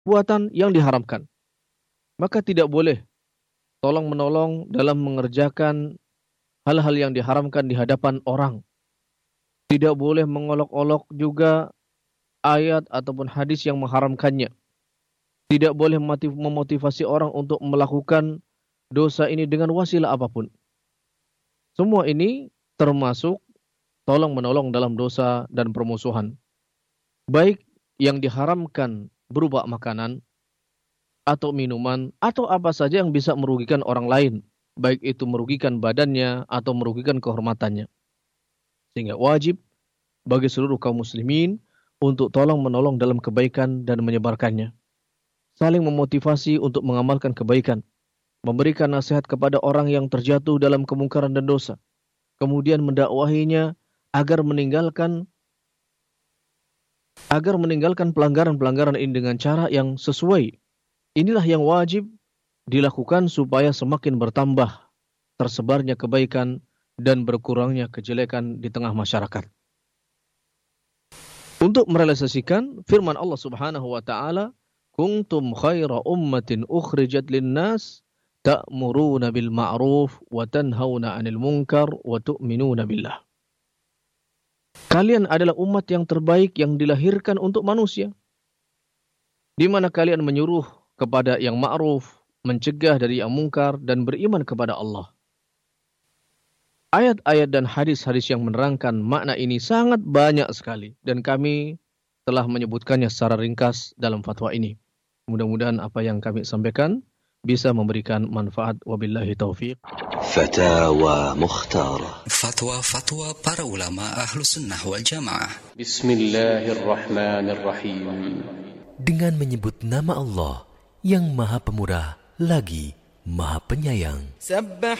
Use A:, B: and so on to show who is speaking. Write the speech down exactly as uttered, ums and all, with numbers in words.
A: perbuatan yang diharamkan. Maka tidak boleh tolong-menolong dalam mengerjakan hal-hal yang diharamkan di hadapan orang. Tidak boleh mengolok-olok juga ayat ataupun hadis yang mengharamkannya. Tidak boleh memotivasi orang untuk melakukan dosa ini dengan wasilah apapun. Semua ini termasuk tolong-menolong dalam dosa dan permusuhan. Baik yang diharamkan berupa makanan, atau minuman, atau apa saja yang bisa merugikan orang lain. Baik itu merugikan badannya, atau merugikan kehormatannya. Sehingga wajib bagi seluruh kaum muslimin untuk tolong-menolong dalam kebaikan dan menyebarkannya. Saling memotivasi untuk mengamalkan kebaikan. Memberikan nasihat kepada orang yang terjatuh dalam kemungkaran dan dosa. Kemudian mendakwahinya agar meninggalkan agar meninggalkan pelanggaran-pelanggaran ini dengan cara yang sesuai. Inilah yang wajib dilakukan supaya semakin bertambah tersebarnya kebaikan dan berkurangnya kejelekan di tengah masyarakat. Untuk merealisasikan firman Allah Subhanahu wa taala, "Kuntum khaira ummatin ukhrijat lin-nas ta'muruna bil ma'ruf wa tanhauna 'anil munkar wa tu'minuna billah." Kalian adalah umat yang terbaik yang dilahirkan untuk manusia, di mana kalian menyuruh kepada yang ma'ruf, mencegah dari yang mungkar, dan beriman kepada Allah. Ayat-ayat dan hadis-hadis yang menerangkan makna ini sangat banyak sekali, dan kami telah menyebutkannya secara ringkas dalam fatwa ini. Mudah-mudahan apa yang kami sampaikan bisa memberikan manfaat. Wabillahi taufiq.
B: Fatawa Mukhtara.
C: Fatwa-fatwa para ulama ahlu sunnah wal jamaah.
D: Bismillahirrahmanirrahim.
E: Dengan menyebut nama Allah yang Maha Pemurah lagi Maha Penyayang.